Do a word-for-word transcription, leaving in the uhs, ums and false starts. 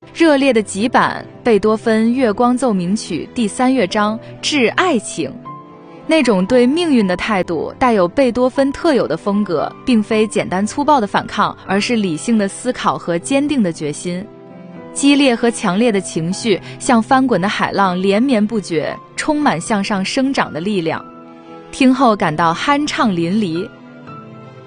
热烈的极版贝多芬《月光奏鸣曲》第三乐章《致爱情》，那种对命运的态度带有贝多芬特有的风格，并非简单粗暴的反抗，而是理性的思考和坚定的决心。激烈和强烈的情绪像翻滚的海浪，连绵不绝，充满向上生长的力量。听后感到酣畅淋漓，